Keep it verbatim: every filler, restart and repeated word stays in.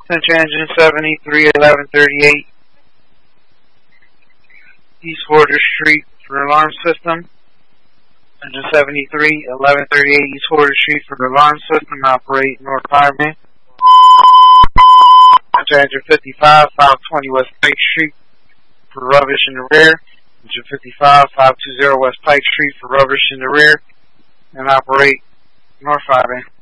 Central Engine seventy-three eleven thirty-eight East Horder Street for alarm system. Engine seventy-three eleven thirty-eight East Horder Street for the alarm system. Operate North Fireman. Central Engine fifty-five five twenty West Pike Street for rubbish in the rear. Engine fifty-five five twenty West Pike Street for rubbish in the rear. And operate North Fireman.